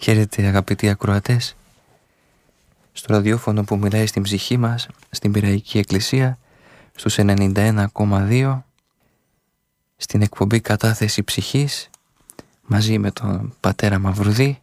Χαίρετε αγαπητοί ακροατές. Στο ραδιόφωνο που μιλάει στην ψυχή μας, στην Πειραϊκή Εκκλησία, στους 91,2, στην εκπομπή Κατάθεση Ψυχής, μαζί με τον πατέρα Μαυρουδή,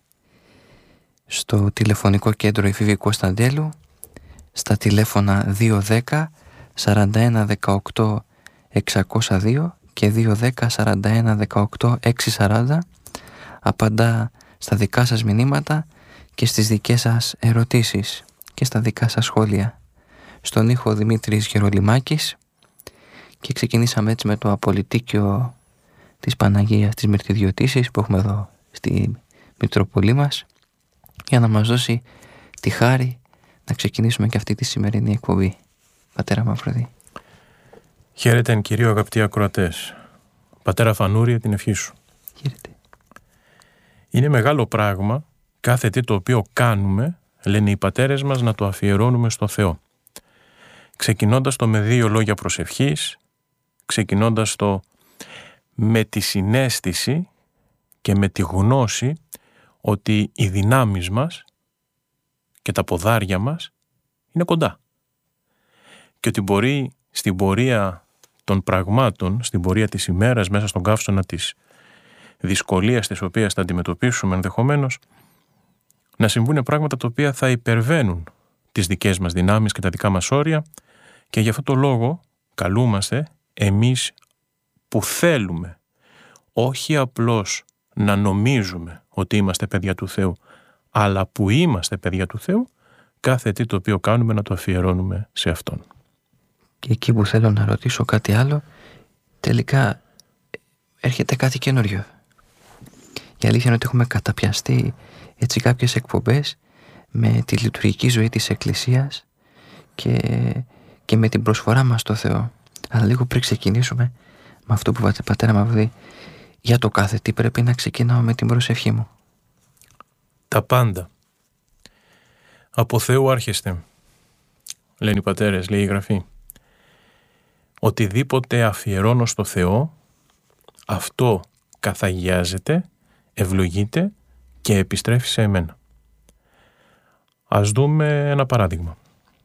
στο τηλεφωνικό κέντρο Εφήβη Κωνσταντέλου, στα τηλέφωνα 210 41 18 602 και 210 41 18 640, απαντά στα δικά σας μηνύματα και στις δικές σας ερωτήσεις και στα δικά σας σχόλια. Στον ήχο Δημήτρης Γερολιμάκης, και ξεκινήσαμε έτσι με το απολυτίκιο της Παναγίας της Μυρτιδιωτήσης που έχουμε εδώ στη Μητροπολή μας, για να μας δώσει τη χάρη να ξεκινήσουμε και αυτή τη σημερινή εκπομπή. Πατέρα Μαυρουδή. Χαίρετε εν κυρίω αγαπητοί ακροατές. Πατέρα Φανούρη, την ευχή σου. Χαίρετε. Είναι μεγάλο πράγμα κάθε τι το οποίο κάνουμε, λένε οι πατέρες μας, να το αφιερώνουμε στο Θεό. Ξεκινώντας το με 2 λόγια προσευχής, ξεκινώντας το με τη συναίσθηση και με τη γνώση ότι οι δυνάμεις μας και τα ποδάρια μας είναι κοντά. Και ότι μπορεί στην πορεία των πραγμάτων, στην πορεία της ημέρας, μέσα στον καύσωνα της δυσκολίας της οποίας θα αντιμετωπίσουμε ενδεχομένως, να συμβούν πράγματα τα οποία θα υπερβαίνουν τις δικές μας δυνάμεις και τα δικά μας όρια, και γι' αυτό το λόγο καλούμαστε εμείς που θέλουμε όχι απλώς να νομίζουμε ότι είμαστε παιδιά του Θεού, αλλά που είμαστε παιδιά του Θεού, κάθε τι το οποίο κάνουμε να το αφιερώνουμε σε Αυτόν. Και εκεί που θέλω να ρωτήσω κάτι άλλο, τελικά έρχεται κάτι καινούριο. Η αλήθεια είναι ότι έχουμε καταπιαστεί έτσι κάποιες εκπομπές με τη λειτουργική ζωή της Εκκλησίας και με την προσφορά μας στο Θεό. Αλλά λίγο πριν ξεκινήσουμε με αυτό που είπατε, πατέρα Μαυρουδή, για το κάθε τι πρέπει να ξεκινάω με την προσευχή μου. Τα πάντα από Θεού άρχεστε, λένε οι πατέρες, λέει η Γραφή. Οτιδήποτε αφιερώνω στο Θεό, αυτό καθαγιάζεται, ευλογείται και επιστρέφει σε εμένα. Ας δούμε ένα παράδειγμα.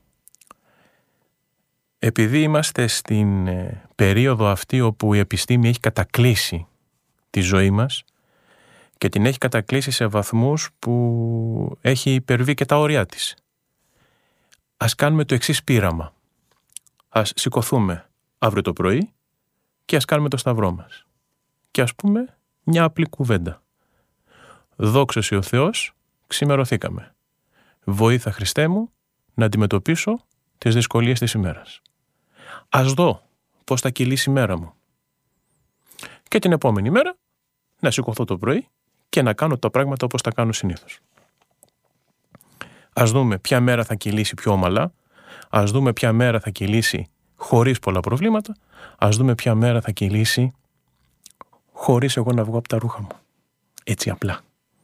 Επειδή είμαστε στην περίοδο αυτή όπου η επιστήμη έχει κατακλείσει τη ζωή μας και την έχει κατακλείσει σε βαθμούς που έχει υπερβεί και τα όρια της, ας κάνουμε το εξής πείραμα. Ας σηκωθούμε αύριο το πρωί και ας κάνουμε το σταυρό μας. Και ας πούμε μια απλή κουβέντα. Δόξα σοι ο Θεός, ξημερωθήκαμε. Βοήθα Χριστέ μου να αντιμετωπίσω τις δυσκολίες της ημέρας. Ας δω πώς θα κυλήσει η μέρα μου. Και την επόμενη μέρα να σηκωθώ το πρωί και να κάνω τα πράγματα όπως τα κάνω συνήθως. Ας δούμε ποια μέρα θα κυλήσει πιο ομαλά, ας δούμε ποια μέρα θα κυλήσει χωρίς πολλά προβλήματα, ας δούμε ποια μέρα θα κυλήσει χωρίς εγώ να βγω από τα ρούχα μου. Έτσι απλά.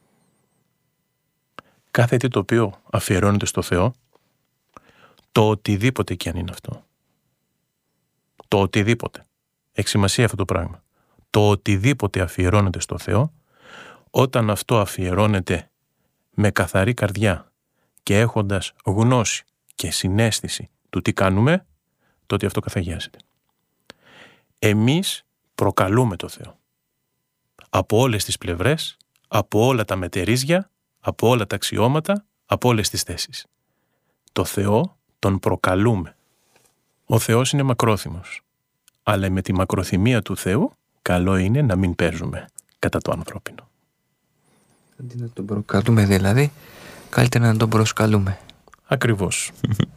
Κάθε τι το οποίο αφιερώνεται στο Θεό, το οτιδήποτε και αν είναι αυτό, το οτιδήποτε, έχει σημασία αυτό το πράγμα, το οτιδήποτε αφιερώνεται στο Θεό, όταν αυτό αφιερώνεται με καθαρή καρδιά και έχοντας γνώση και συναίσθηση του τι κάνουμε, τότε αυτό καθαγιάζεται. Εμείς προκαλούμε το Θεό. Από όλες τις πλευρές, από όλα τα μετερίζια, από όλα τα αξιώματα, από όλες τις θέσεις. Το Θεό τον προκαλούμε. Ο Θεός είναι μακρόθυμος, αλλά με τη μακροθυμία του Θεού καλό είναι να μην παίζουμε κατά το ανθρώπινο. Αντί να τον προκαλούμε δηλαδή, καλύτερα να τον προσκαλούμε. Ακριβώς.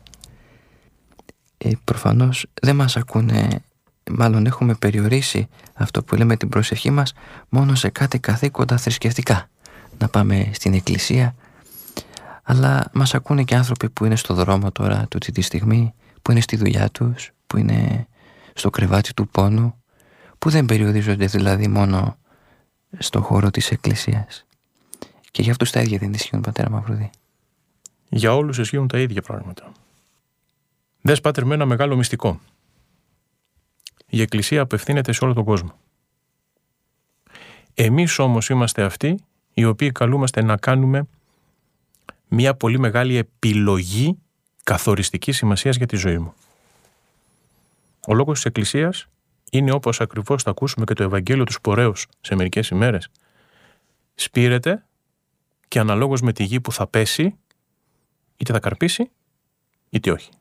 Προφανώς δεν μας ακούνε, μάλλον έχουμε περιορίσει αυτό που λέμε την προσευχή μας μόνο σε κάτι καθήκοντα θρησκευτικά. Να πάμε στην εκκλησία, αλλά μας ακούνε και άνθρωποι που είναι στο δρόμο τώρα τούτη τη στιγμή, που είναι στη δουλειά τους, που είναι στο κρεβάτι του πόνου, που δεν περιορίζονται δηλαδή μόνο στο χώρο της εκκλησίας. Και για αυτούς τα ίδια δεν ισχύουν, πατέρα Μαυρουδή? Για όλους ισχύουν τα ίδια πράγματα. Δες, πάτερ, με ένα μεγάλο μυστικό. Η εκκλησία απευθύνεται σε όλο τον κόσμο. Εμείς όμως είμαστε αυτοί οι οποίοι καλούμαστε να κάνουμε μια πολύ μεγάλη επιλογή καθοριστικής σημασίας για τη ζωή μου. Ο λόγος της Εκκλησίας είναι, όπως ακριβώς θα ακούσουμε και το Ευαγγέλιο του Σπορέως σε μερικές ημέρες, σπείρεται και αναλόγως με τη γη που θα πέσει, είτε θα καρπίσει, είτε όχι.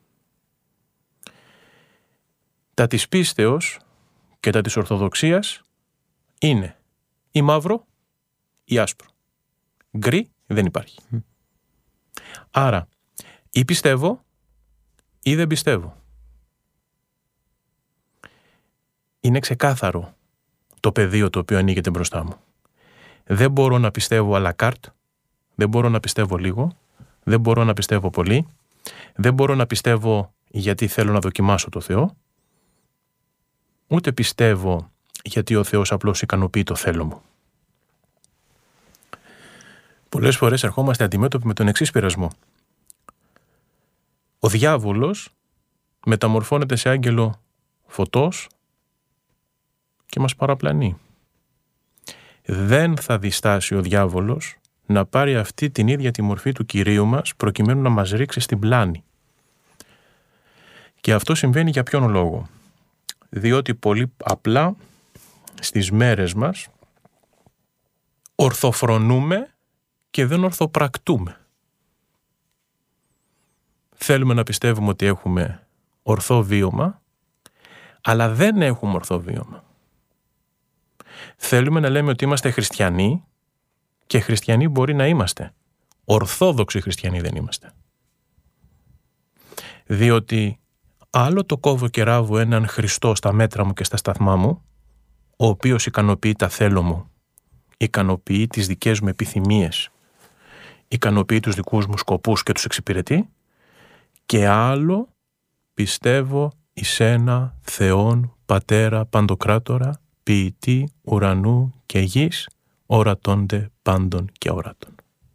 Τα της πίστεως και τα της Ορθοδοξίας είναι ή μαύρο ή άσπρο. Γκρι δεν υπάρχει. Άρα, ή πιστεύω ή δεν πιστεύω. Είναι ξεκάθαρο το πεδίο το οποίο ανοίγεται μπροστά μου. Δεν μπορώ να πιστεύω à la carte, δεν μπορώ να πιστεύω λίγο, δεν μπορώ να πιστεύω πολύ, δεν μπορώ να πιστεύω γιατί θέλω να δοκιμάσω το Θεό, ούτε πιστεύω γιατί ο Θεός απλώς ικανοποιεί το θέλω μου. Πολλές φορές ερχόμαστε αντιμέτωποι με τον εξής πειρασμό. Ο διάβολος μεταμορφώνεται σε άγγελο φωτός και μας παραπλανεί. Δεν θα διστάσει ο διάβολος να πάρει αυτή την ίδια τη μορφή του Κυρίου μας προκειμένου να μας ρίξει στην πλάνη. Και αυτό συμβαίνει για ποιον λόγο? Διότι πολύ απλά στις μέρες μας ορθοφρονούμε και δεν ορθοπρακτούμε. Θέλουμε να πιστεύουμε ότι έχουμε ορθό βίωμα, αλλά δεν έχουμε ορθό βίωμα. Θέλουμε να λέμε ότι είμαστε χριστιανοί και χριστιανοί μπορεί να είμαστε. Ορθόδοξοι χριστιανοί δεν είμαστε. Διότι άλλο το κόβω και ράβω έναν Χριστό στα μέτρα μου και στα σταθμά μου, ο οποίος ικανοποιεί τα θέλω μου, ικανοποιεί τις δικές μου επιθυμίες, ικανοποιεί τους δικούς μου σκοπούς και τους εξυπηρετεί, και άλλο πιστεύω εις ένα Θεόν Πατέρα Παντοκράτορα, ποιητή ουρανού και γης, ορατώνται πάντων και αοράτων.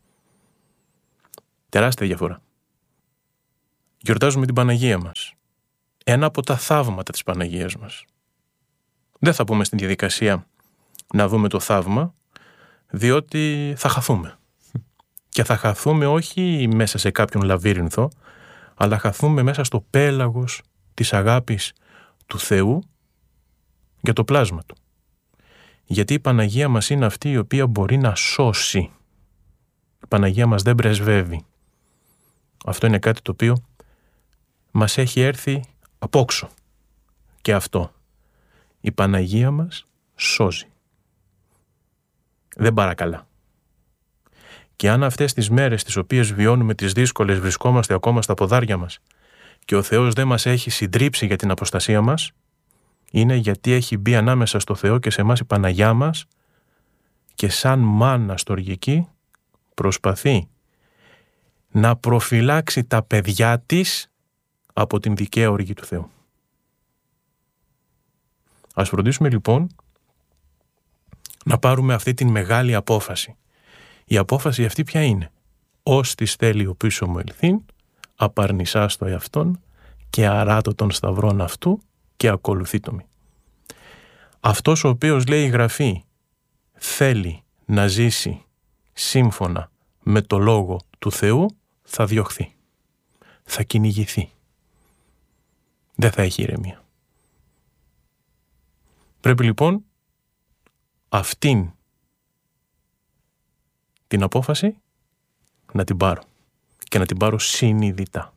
Τεράστια διαφορά. Γιορτάζουμε την Παναγία μας. Ένα από τα θαύματα της Παναγίας μας. Δεν θα πούμε στην διαδικασία να δούμε το θαύμα, διότι θα χαθούμε. Και θα χαθούμε όχι μέσα σε κάποιον λαβύρινθο, αλλά χαθούμε μέσα στο πέλαγος της αγάπης του Θεού για το πλάσμα Του. Γιατί η Παναγία μας είναι αυτή η οποία μπορεί να σώσει. Η Παναγία μας δεν πρεσβεύει. Αυτό είναι κάτι το οποίο μας έχει έρθει απόξω. Και αυτό. Η Παναγία μας σώζει. Δεν παρακαλά. Και αν αυτές τις μέρες τις οποίες βιώνουμε τις δύσκολες βρισκόμαστε ακόμα στα ποδάρια μας και ο Θεός δεν μας έχει συντρίψει για την αποστασία μας, είναι γιατί έχει μπει ανάμεσα στο Θεό και σε εμάς η Παναγιά μας και σαν μάνα στοργική προσπαθεί να προφυλάξει τα παιδιά της από την δικαία οργή του Θεού. Ας φροντίσουμε λοιπόν να πάρουμε αυτή την μεγάλη απόφαση. Η απόφαση αυτή ποια είναι? Ως της θέλει ο πίσω μου ελθύν, απαρνησάς το εαυτόν και αράτω των σταυρών αυτού και ακολουθεί το μη. Αυτός ο οποίος, λέει η Γραφή, θέλει να ζήσει σύμφωνα με το Λόγο του Θεού, θα διωχθεί, θα κυνηγηθεί. Δεν θα έχει ηρεμία. Πρέπει λοιπόν αυτήν την απόφαση να την πάρω και να την πάρω συνειδητά.